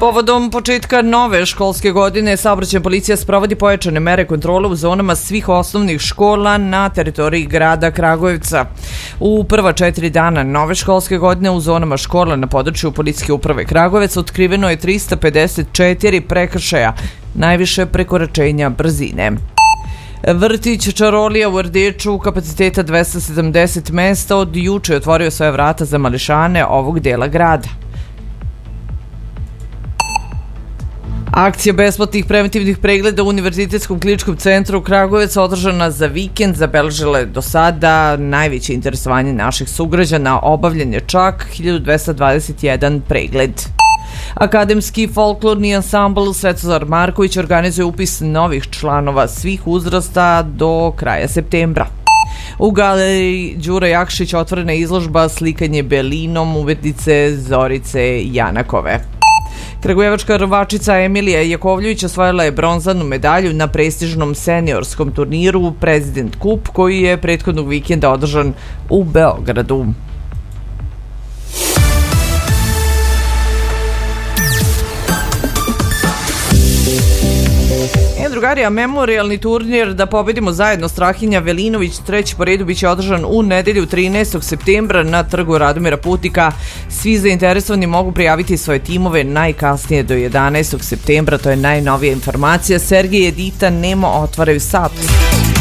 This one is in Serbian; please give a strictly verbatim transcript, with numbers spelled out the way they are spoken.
Povodom početka nove školske godine, saobraćajna policija sprovodi pojačane mere kontrole u zonama svih osnovnih škola na teritoriji grada Kragujevca. U prva četiri dana nove školske godine u zonama škola na području Policijske uprave Kragujevac otkriveno je trista pedeset četiri prekršaja, najviše prekoračenja brzine. Vrtić Čarolija u Rdeču, kapaciteta dvesta sedamdeset mesta, od juče otvorio svoje vrata za mališane ovog dela grada. Akcija besplatnih preventivnih pregleda u Univerzitetskom kliničkom centru Kragujevac održana za vikend zabeležila je do sada najveće interesovanje naših sugrađana, obavljen je čak hiljadu dvesta dvadeset jedan pregled. Akademski folklorni ansambl Svetozar Marković organizuje upis novih članova svih uzrasta do kraja septembra. U galeriji Đura Jakšić otvorena je izložba Slikanje belinom umetnice Zorice Janakove. Kragujevačka rvačica Emilija Jakovljević osvojila je bronzanu medalju na prestižnom seniorskom turniru President Cup koji je prethodnog vikenda održan u Beogradu. Drugari, a memorijalni turnir Da pobedimo zajedno Strahinja Velinović treći po redu biće održan u nedelju trinaestog septembra na trgu Radomira Putnika. Svi zainteresovani mogu prijaviti svoje timove najkasnije do jedanaestog septembra, to je najnovija informacija. Sergej i Edita Nemo otvaraju sat.